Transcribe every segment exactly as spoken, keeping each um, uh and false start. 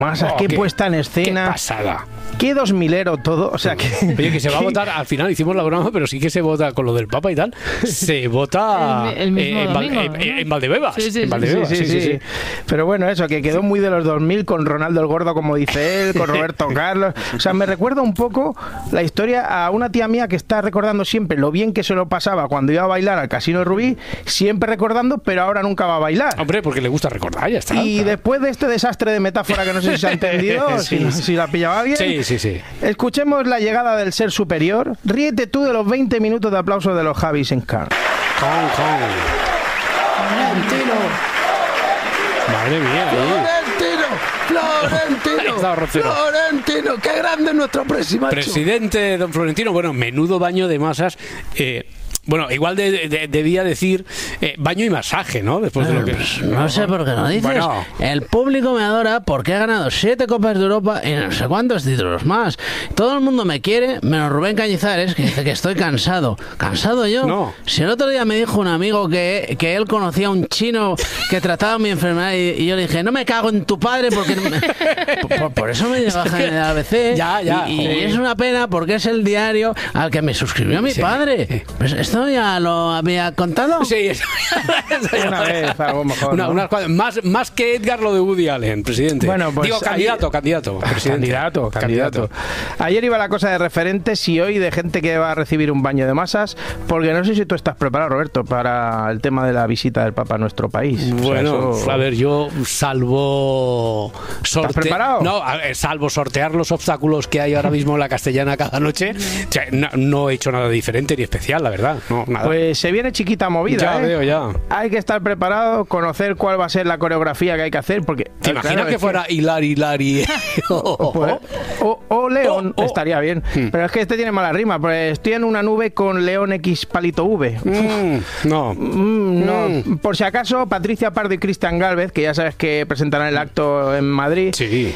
masas, Oh, qué, qué puesta en escena. Qué pasada. Qué dos milero todo, o sea que... Oye, que se va a votar, al final hicimos la broma, pero sí que se vota con lo del Papa y tal, se vota El, el mismo eh, en, Val- domingo, eh, ¿no? en Valdebebas. Sí, sí, en sí, Valdebebas, Sí, sí, sí, sí. Pero bueno, eso, que quedó muy de los dos mil con Ronaldo el Gordo, como dice él, con Roberto Carlos. O sea, me recuerda un poco la historia a una tía mía que está recordando siempre lo bien que se lo pasaba cuando iba a bailar al Casino de Rubí, siempre recordando, pero ahora nunca va a bailar. Hombre, porque le gusta recordar, ya está. Y claro. después de este desastre de metáfora que no sé si se ha entendido, Sí, si, sí. si la pillaba bien, Sí, sí, sí. escuchemos la llegada del ser superior. Ríete tú de los veinte minutos de aplausos de los Javis en Cannes. Con, con. Florentino, Madre mía. ahí. Florentino, Ahí está, Rocero. Florentino, qué grande es nuestro próximo Presidente don Florentino, bueno, menudo baño de masas. Eh, bueno, igual de, de- debía decir eh, baño y masaje, ¿no? Después de lo que... No sé por qué no dices. Bueno. El público me adora porque he ganado siete Copas de Europa y no sé cuántos títulos más. Todo el mundo me quiere, menos Rubén Cañizares, que dice que estoy cansado. ¿Cansado yo? No. Si el otro día me dijo un amigo que, que él conocía a un chino que trataba mi enfermedad y, y yo le dije, no me cago en tu padre porque... no me-". por, por- por eso me baja en el A B C. Ya, ya. Y, y Sí. es una pena porque es el diario al que me suscribió mi Sí. padre. Pues ¿esto ya lo había contado? Sí, eso- eso- Una vez, algo mejor, Una- ¿no? unas cuantas- más, más que Edgar lo de Woody Allen, presidente. Bueno, pues Digo, candidato, ayer- candidato, presidente. Candidato, candidato. Ayer iba la cosa de referentes y hoy de gente que va a recibir un baño de masas, porque no sé si tú estás preparado, Roberto, para el tema de la visita del Papa a nuestro país. O sea, Bueno, eso- a ver, yo salvo sorte- preparado? No, a ver, salvo sortear los obstáculos que hay ahora mismo en la Castellana cada noche, o sea, no, no he hecho nada diferente ni especial, la verdad. No, nada. Pues se viene chiquita movida, Ya ¿eh? veo, ya. Hay que estar preparado, conocer cuál va a ser la coreografía que hay que hacer, porque... ¿Te claro, imaginas es que fuera Hilari, Hilari? Pues, o, o León, Oh, oh. estaría bien. Hmm. Pero es que este tiene mala rima, pues estoy en una nube con León X palito V. Mm, no. Mm, no. Mm. Por si acaso, Patricia Pardo y Cristian Gálvez, que ya sabes que presentarán el acto en Madrid. Sí.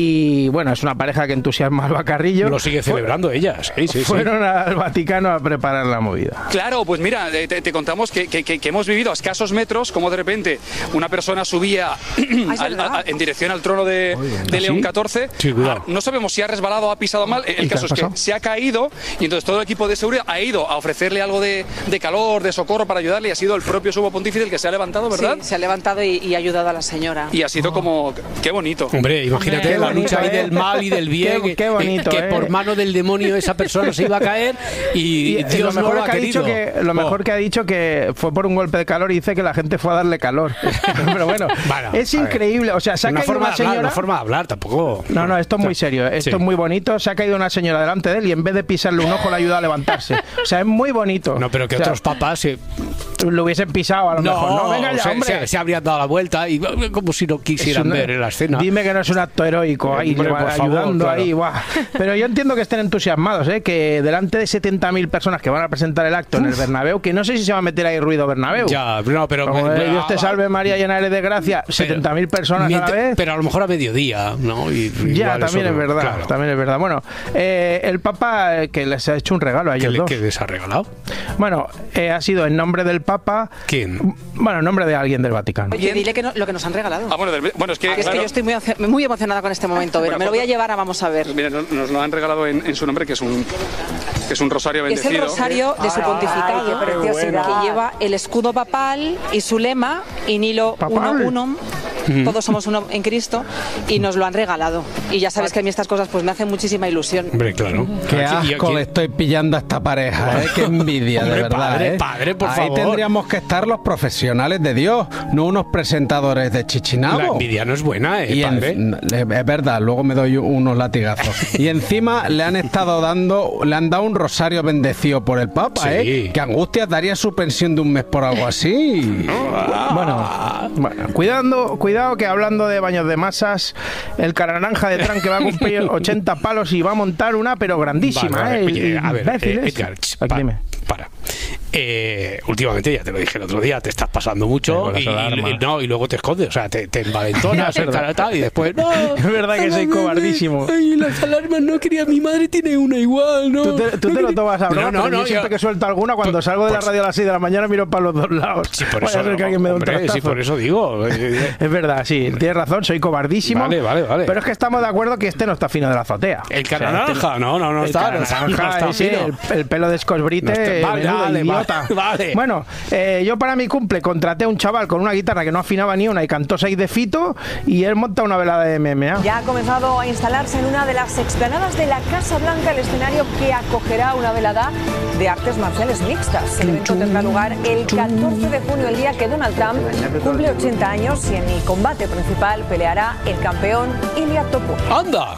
Y bueno, es una pareja que entusiasma al Bacarrillo. Lo sigue celebrando ella, sí, sí, sí. Fueron al Vaticano a preparar la movida. Claro, pues mira, te, te contamos que, que- que- que hemos vivido a escasos metros como de repente una persona subía al- a- a- en dirección al trono de, de León catorce. Sí, cuidado. Ah, no sabemos si ha resbalado o ha pisado mal. El qué caso ha es que pasado? se ha caído y entonces todo el equipo de seguridad ha ido a ofrecerle algo de, de calor, de socorro para ayudarle y ha sido el propio sumo pontífice el que se ha levantado, ¿verdad? Sí, se ha levantado y, y ha ayudado a la señora. Y ha sido como... ¡Qué bonito! Hombre, imagínate Qué la bonito, lucha ahí ¿eh? del mal y del bien, Qué- qué bonito, que, ¿eh? por mano del demonio esa persona se iba a caer y, Y Dios lo no mejor lo ha que ha dicho querido. que lo mejor Oh. que ha dicho que fue por un golpe de calor y dice que la gente fue a darle calor. Pero bueno, Bueno, es a ver. increíble. O sea, se ha Una caído forma una de hablar, señora. una forma de hablar, tampoco. No, no, esto es muy serio. Esto Sí. es muy bonito. Se ha caído una señora delante de él y en vez de pisarle un ojo le ayuda a levantarse. O sea, es muy bonito. No, pero que O sea, otros papás se, lo hubiesen pisado a lo no, mejor. No, venga ya, se, hombre. se- se habrían dado la vuelta y como si no Es quisieran una- ver en la escena. Dime que no es un acto heroico ahí, Hombre, por favor, ayudando claro. ahí. Guau. Pero yo entiendo que estén entusiasmados, ¿eh? Que delante de setenta mil personas que van a presentar el acto en el Bernabéu, que no sé si se va a meter ahí ruido Bernabéu. Ya, no, pero. Como pero- de Dios te salve María, llena eres de gracia, setenta mil personas a la mientras- vez. Pero a lo mejor a mediodía, ¿no? Y, Ya, igual también eso es no- verdad, claro. también es verdad. Bueno, eh, el Papa eh, que les ha hecho un regalo a ¿Qué, ellos le- dos. qué les ha regalado? Bueno, eh, ha sido en nombre del Papa. ¿Quién? Bueno, en nombre de alguien del Vaticano. Oye, dile que no- lo que nos han regalado. Ah, bueno, del- bueno, es que... Que es que claro, yo estoy muy, emocio- muy emocionada con este momento, pero Bueno, me lo voy a llevar a vamos a ver. mira, nos, nos lo han regalado en, en su nombre, que es un, que es un rosario Es bendecido. el rosario de su pontificado, qué preciosidad. que lleva el escudo papal y su lema, in hilo uno Papal. unum, todos somos uno en Cristo, y nos lo han regalado. Y ya sabes que a mí estas cosas pues me hacen muchísima ilusión. Hombre, claro. Qué Aquí- y asco aquí- le estoy pillando a esta pareja, ¿eh? Qué envidia, Hombre, de verdad. padre, ¿eh? padre, por Ahí favor. tendríamos que estar los profesionales de Dios, no unos presentadores de La Chichinabo. envidia no es buena, ¿eh, Y en- padre? es verdad, luego me doy unos latigazos. Y encima le han estado dando, le han dado un rosario bendecido por el Papa, Sí. ¿eh? Que Angustias daría su pensión de un mes por algo así. Bueno, bueno, cuidando, cuidado que hablando de baños de masas, el cara naranja de Trump que va a cumplir ochenta palos y va a montar una, pero grandísima, Vale, ¿eh? vale. Oye, a ver, Imbéciles. eh, Edgar, ch, Aquí, pa- dime. para. eh, últimamente, ya te lo dije el otro día, te estás pasando mucho y, y, no, y luego te escondes, o sea, te, te envalentonas y tal, tal, y después, no, es verdad que soy cobardísimo. Ay, las alarmas no quería, mi madre tiene una igual, ¿no? Tú te, tú no te lo tomas a broma, no, no, pero no, yo siempre yo, que suelto alguna, cuando por, salgo de por, la radio a las seis de la mañana miro para los dos lados. Sí, por Vaya eso, a ser que alguien me dé un hombre, trastazo. sí, por eso digo. Es verdad, sí, tienes razón, soy cobardísimo. Vale, vale, vale. Pero es que estamos de acuerdo que este no está fino de la azotea. El cara o sea, naranja, este, no, no, no el está, cara no está, naranja, no está ese, fino. el, el pelo de escosbrite, No está- vale, menudo vale, idiota. vale, vale. Bueno, eh, yo para mi cumple contraté a un chaval con una guitarra que no afinaba ni una y cantó seis de Fito y él monta una velada de M M A. Ya ha comenzado a instalarse en una de las explanadas de la Casa Blanca el escenario que acogerá una velada de artes marciales mixtas. El evento tendrá lugar el catorce de junio, el día que Donald Trump cumple ochenta años y en el combate principal peleará el campeón Ilia Topuria. ¡Anda!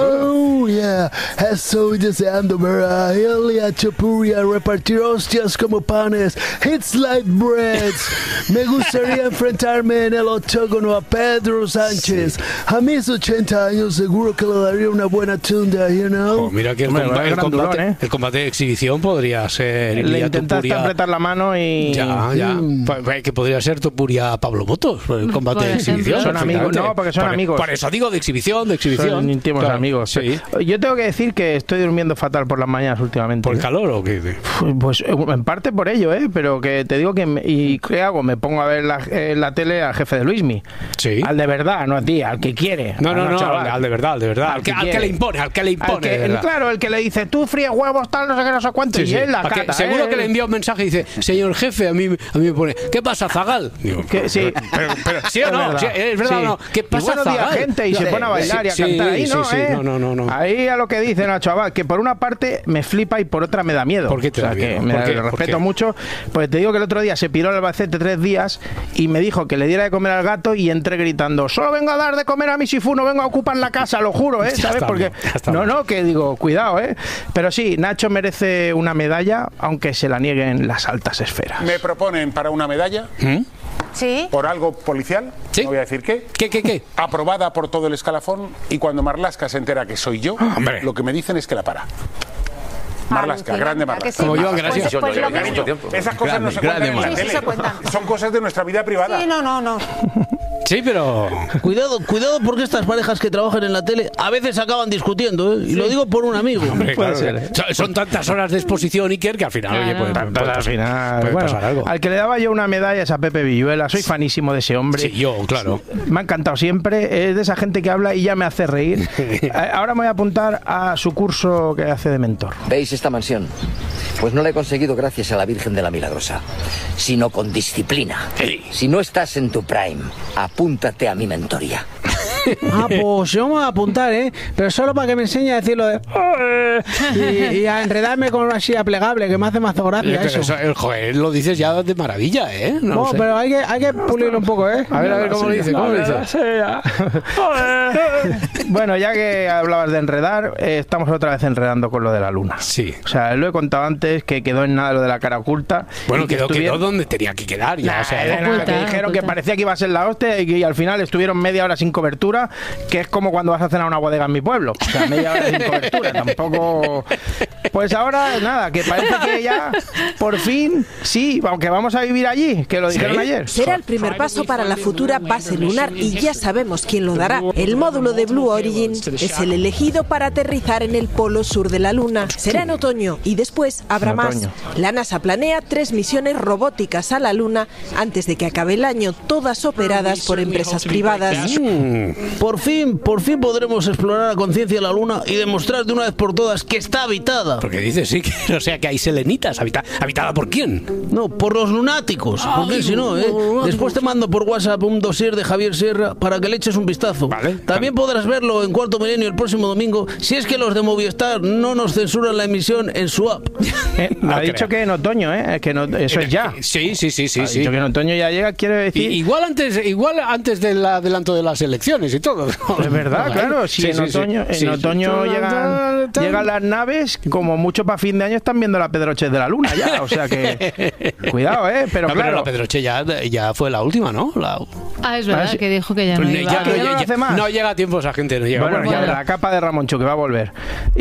Oh, yeah. Estoy deseando ver a Ilia Topuria repartir hostias como panes. It's like breads. Me gustaría enfrentarme en el octógono a Pedro Sánchez. A mis ochenta años seguro que le daría una buena tunda, you know. Oh, mira que el, Hombre, comba- vaya el gran combate, durón, ¿eh? el combate de exhibición podría ser Le Ilia intentaste Topuria. apretar la mano y... Ya, ya. Mm. Pa- pa- Que podría ser Topuria Pablo Motos, el combate Por de exhibición. ejemplo. Son amigos, perfectamente. no, porque son por, amigos. Por eso digo de exhibición, de exhibición. Son íntimos Claro, amigos. Sí. Yo tengo que decir que estoy durmiendo fatal por las mañanas últimamente. ¿Por ¿eh? calor o qué? Pues eh, en parte por ello, ¿eh? Pero que te digo que... me- ¿Y qué hago? Me pongo a ver la, eh, la tele al jefe de Luismi. Sí. Al de verdad, no a ti, al que quiere. No, Al no, no, chaval. al de verdad, al de verdad. Al Al que, que al que quiere. le impone, al que le Al impone. que- de el- verdad. claro, el que le dice, tú fríes huevos, tal, no sé qué, no sé cuánto, Sí, y sí. él la Al que- cata. seguro ¿eh? que le envía un mensaje y dice, señor jefe, a mí, a mí me pone, ¿qué pasa, Zagal? Digo, Que, sí. pero, pero, ¿sí o no? verdad. Sí, ¿Es verdad Sí. o no? ¿Qué Y pasa, buenos días, Zagal? gente, y se pone a bailar y a Sí, cantar. Ahí sí, no, sí, ¿eh? no, no, no, no. Ahí a lo que dice el chaval, que por una parte me flipa y por otra me da miedo. ¿Por qué te o sea, da que miedo? me ¿Por da- qué? lo ¿Por respeto qué? mucho. Pues te digo que el otro día se piró al Albacete tres días y me dijo que le diera de comer al gato y entré gritando, solo vengo a dar de comer a mi Sifu, no vengo a ocupar la casa, lo juro, ¿eh? Ya ¿Sabes? está Porque... bien, ya está No, bien. no, que digo, cuidado, ¿eh? Pero sí, Nacho merece una medalla, aunque se la nieguen las altas esferas. Me proponen para una medalla ¿Mm? Sí. por algo policial, Sí. no voy a decir qué, ¿Qué, qué, qué? aprobada por todo el escalafón y cuando Marlaska se entera que soy yo, Hombre. lo que me dicen es que la para. Marlaska, Alucina, grande ¿verdad que Marlaska. sí? Como yo, Pues- gracias. pues lo Cariño, mismo. esas cosas no se Grande, cuentan en la grande tele. Sí, sí se cuentan. Son cosas de nuestra vida privada. Sí, no, no, no. Sí, pero... Cuidado, cuidado porque estas parejas que trabajan en la tele a veces acaban discutiendo, ¿eh? Y lo digo por un amigo. Hombre, Puede claro, ser, ¿eh? son, son tantas horas de exposición, Iker, que al final, oye, puede, puede Tantas al pasar- final. puede Bueno, pasar algo. al que le daba yo una medalla es a Pepe Villuela. Soy fanísimo de ese hombre. Sí, yo, claro. Me ha encantado siempre. Es de esa gente que habla y ya me hace reír. Eh, Ahora me voy a apuntar a su curso que hace de mentor. ¿Veis esta mansión? Pues no la he conseguido gracias a la Virgen de la Milagrosa, sino con disciplina. Sí. Si no estás en tu prime, apúntate a mi mentoría. Ah, pues yo me voy a apuntar, ¿eh? Pero solo para que me enseñe a decir lo de... Y, y a enredarme con una silla plegable, que me hace mazo Oye, gracia pero eso. eso, eh, joder, lo dices ya de maravilla, ¿eh? No No, sé. pero hay que, hay que pulirlo un poco, ¿eh? A ver, a ver cómo lo dice, cómo lo dice. Bueno, ya que hablabas de enredar, eh, estamos otra vez enredando con lo de la luna. Sí. O sea, lo he contado antes que quedó en nada lo de la cara oculta. Bueno, y que quedó, estuvieron- quedó donde tenía que quedar. Ya, Nah, o sea, de nada, oculta, que dijeron que oculta. parecía que iba a ser la hostia y que al final estuvieron media hora sin cobertura, que es como cuando vas a cenar a una bodega en mi pueblo. O sea, media hora sin cobertura. Tampoco. Pues ahora, nada, que parece que ya, por fin, sí, aunque vamos a vivir allí, que lo dijeron ¿Sí? ayer. Será el primer paso para la futura base lunar y ya sabemos quién lo dará. El módulo de Blue Origin es el elegido para aterrizar en el polo sur de la Luna. Será en otoño y después habrá En más. otoño. La NASA planea tres misiones robóticas a la Luna antes de que acabe el año, todas operadas por empresas privadas. Por fin, por fin podremos explorar a conciencia la Luna y demostrar de una vez por todas que está habitada. porque dices, sí, que, o sea, que hay selenitas. Habita, ¿Habitada por quién? No, por los lunáticos. Porque si no, ¿eh? Después te mando por WhatsApp un dossier de Javier Sierra para que le eches un vistazo. Vale. También podrás verlo en Cuarto Milenio el próximo domingo si es que los de Movistar no nos censuran la emisión en su app. Eh, No ha creo. dicho que en otoño, ¿eh? Es que no- eso es ya. Sí, sí, sí, sí. Ha sí. dicho que en otoño ya llega, quiere I- decir. Igual antes, igual antes del adelanto de las elecciones. aviones y todo. Es verdad, claro. Si sí, en sí, otoño, sí, en sí, otoño sí, llegan, tal. llegan las naves, como mucho para fin de año están viendo la Pedroche de la Luna ya. O sea que, cuidado, ¿eh? Pero no, claro. Pero la Pedroche ya, ya fue la última, ¿no? La... Ah, es verdad, Ah, sí. que dijo que ya no Pues iba. ya, que no, ya no ya- hace más. no llega a tiempo esa gente, no llega. Bueno, Bueno, ya ya- la capa de Ramoncho que va a volver.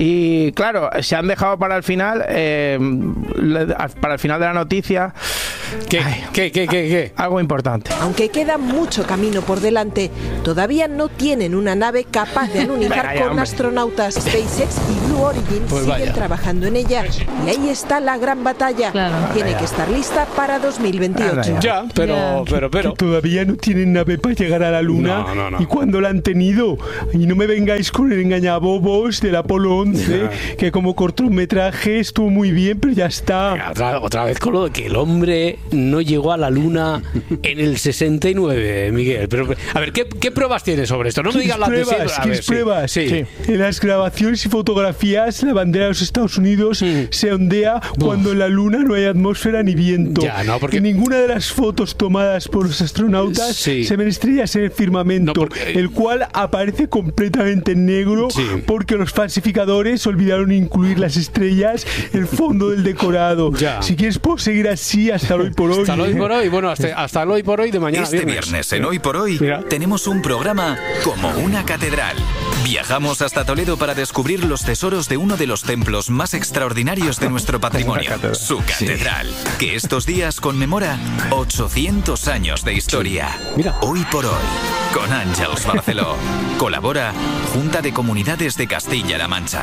Y claro, se han dejado para el final, eh, le- para el final de la noticia, ¿Qué, Ay. ¿Qué, qué, qué, qué? algo importante. Aunque queda mucho camino por delante, todavía no tienen una nave capaz de alunizar Venga ya, con hombre. astronautas. SpaceX y Blue Origin Pues siguen vaya. trabajando en ella. Y ahí está la gran batalla. Claro. Tiene que estar lista para dos mil veintiocho. Anda Ya, pero, Ya. pero, pero. Todavía no tienen nave para llegar a la luna. No, no, no. ¿Y cuándo la han tenido? Y no me vengáis con el engañabobos del Apolo once, que como cortometraje estuvo muy bien, pero ya está. Otra, otra vez con lo de que el hombre no llegó a la luna en el sesenta y nueve, Miguel. Pero, a ver, ¿qué, qué pruebas tienes sobre esto? No me ¿Quieres digas las de pruebas? siempre. A ¿Quieres ver, sí. pruebas? Sí. En las grabaciones y fotografías, la bandera de los Estados Unidos se ondea cuando en la luna no hay atmósfera ni viento. Ya, no, porque- En ninguna de las fotos tomadas por los astronautas Sí. se ven estrellas en el firmamento, No, porque- el cual aparece completamente negro Sí. porque los falsificadores olvidaron incluir las estrellas en el fondo del decorado. Ya. Si quieres, puedo seguir así hasta hoy por hoy. Hasta el hoy por hoy, bueno, hasta, hasta el hoy por hoy de mañana Este viernes. viernes en Hoy por Hoy Mira. tenemos un programa como una catedral. Viajamos hasta Toledo para descubrir los tesoros de uno de los templos más extraordinarios de nuestro patrimonio, su catedral, que estos días conmemora ochocientos años de historia. Mira. Hoy por Hoy, con Àngels Barceló. Colabora Junta de Comunidades de Castilla-La Mancha.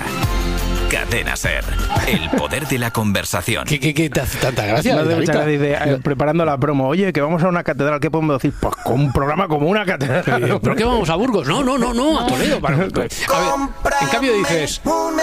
Cadena Ser, el poder de la conversación. ¿Qué, qué, qué te hace tanta gracia? Me hace David? mucha gracia, dice, eh, preparando la promo. Oye, que vamos a una catedral, ¿qué podemos decir? Pues con un programa como una catedral. ¿Pero qué vamos a Burgos? No, no, no, no, a Toledo. Para- a ver, en cambio dices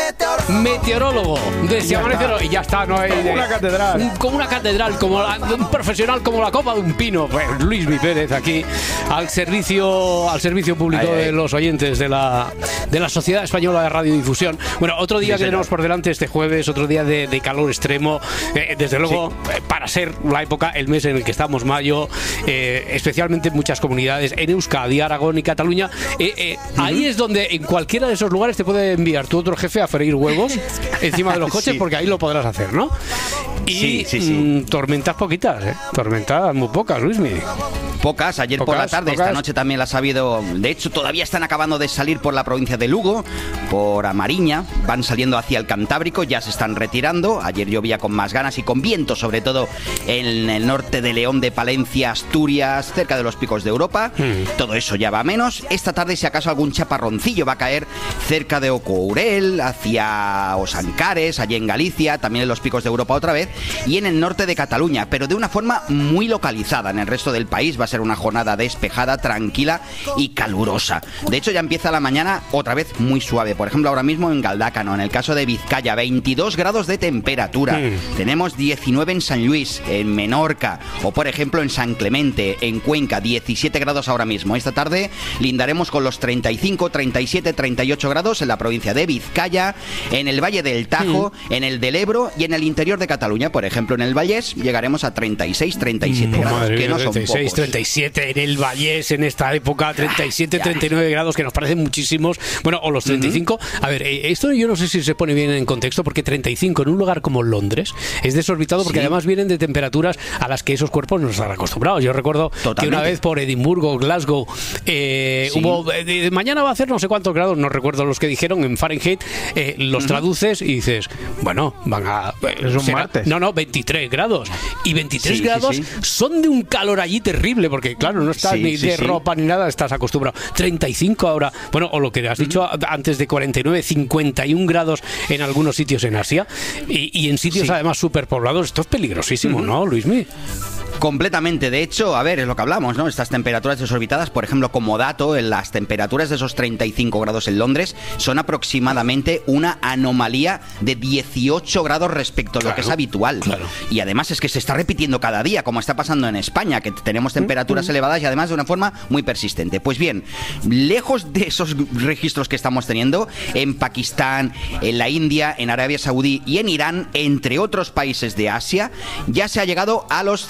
meteorólogo de si amanece o no, y ya está, no hay Como una catedral. un- como una catedral, como la- un profesional como la copa de un pino. Pues Luis Mi Pérez aquí al servicio al servicio público Ay, ay. de los oyentes de la de la Sociedad Española de Radiodifusión. Bueno, otro día que tenemos por delante este jueves, otro día de, de calor extremo, eh, desde luego eh, para ser la época, el mes en el que estamos, mayo, eh, especialmente en muchas comunidades, en Euskadi, Aragón y Cataluña, eh, eh, ahí es donde en cualquiera de esos lugares te puede enviar tu otro jefe a freír huevos encima de los coches, Sí. porque ahí lo podrás hacer, ¿no? Y Sí, sí, sí. mm, tormentas poquitas, ¿eh? Tormentas muy pocas, Luismi. Pocas, ayer por la Pocas, tarde, pocas. esta noche también las ha habido. De hecho, todavía están acabando de salir por la provincia de Lugo, por Amariña, van saliendo hacia el Cantábrico, ya se están retirando. Ayer llovía con más ganas y con viento, sobre todo en el norte de León, de Palencia, Asturias, cerca de los picos de Europa. Todo eso ya va a menos. Esta tarde, si acaso algún chaparroncillo va a caer cerca de Ocourel, hacia Osancares, allí en Galicia, también en los picos de Europa otra vez, y en el norte de Cataluña, pero de una forma muy localizada. En el resto del país va a ser una jornada despejada, tranquila y calurosa. De hecho, ya empieza la mañana otra vez muy suave. Por ejemplo, ahora mismo en Galdácano, en el caso de Vizcaya, veintidós grados de temperatura. Mm. Tenemos diecinueve en San Luis, en Menorca, o por ejemplo en San Clemente, en Cuenca, diecisiete grados ahora mismo. Esta tarde lindaremos con los treinta y cinco, treinta y siete, treinta y ocho grados en la provincia de Vizcaya, en el Valle del Tajo, Mm. en el del Ebro y en el interior de Cataluña. Por ejemplo, en el Vallés llegaremos a treinta y seis, treinta y siete grados, Madre que mía, no son treinta y seis, pocos. treinta y siete en el Vallés en esta época, treinta y siete, treinta y nueve grados, que nos parecen muchísimos. Bueno, o los treinta y cinco. A ver, eh, esto yo no sé si se pone bien en contexto, porque treinta y cinco en un lugar como Londres es desorbitado, porque Sí. además vienen de temperaturas a las que esos cuerpos no están acostumbrados. Yo recuerdo que Totalmente. una vez por Edimburgo, Glasgow, eh, Sí. hubo eh, de- mañana va a hacer no sé cuántos grados, no recuerdo los que dijeron en Fahrenheit, eh, los traduces y dices, bueno, van a... eh, Es un será- martes. No, no, veintitrés grados. Y veintitrés Sí, sí, grados sí. son de un calor allí terrible, porque claro, no estás Sí, ni sí, de sí. ropa ni nada, estás acostumbrado. treinta y cinco ahora, bueno, o lo que has dicho antes de cuarenta y nueve, cincuenta y un grados en algunos sitios en Asia, y, y en sitios Sí. además superpoblados. Esto es peligrosísimo, ¿no, Luismi? Completamente. De hecho, a ver, es lo que hablamos, ¿no? Estas temperaturas desorbitadas, por ejemplo, como dato, en las temperaturas de esos treinta y cinco grados en Londres son aproximadamente una anomalía de dieciocho grados respecto a lo Claro, que es habitual. claro. Y además es que se está repitiendo cada día, como está pasando en España, que tenemos temperaturas elevadas y además de una forma muy persistente. Pues bien, lejos de esos registros que estamos teniendo, en Pakistán, en la India, en Arabia Saudí y en Irán, entre otros países de Asia, ya se ha llegado a los cincuenta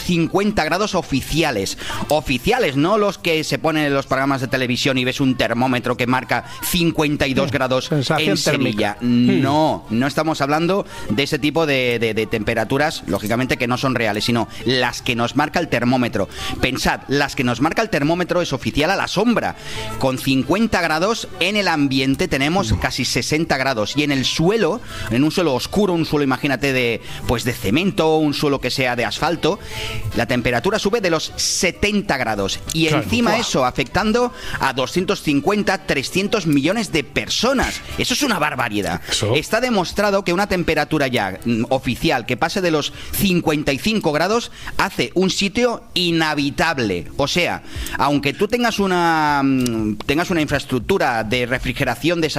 cincuenta grados oficiales. Oficiales, no los que se ponen en los programas de televisión y ves un termómetro que marca cincuenta y dos sí, grados en Sevilla. Térmica. No, no estamos hablando de ese tipo de, de, de temperaturas, lógicamente que no son reales, sino las que nos marca el termómetro. Pensad, las que nos marca el termómetro es oficial a la sombra. Con cincuenta grados en el ambiente tenemos casi sesenta grados. Y en el suelo, en un suelo oscuro, un suelo, imagínate, de, pues de cemento, un suelo que sea de asfalto, la temperatura sube de los setenta grados. Y claro, encima wow. eso afectando a doscientos cincuenta, trescientos millones de personas. Eso es una barbaridad. ¿Eso? Está demostrado que una temperatura ya mm, oficial que pase de los cincuenta y cinco grados hace un sitio inhabitable. O sea, aunque tú tengas una, mm, tengas una infraestructura de refrigeración de esas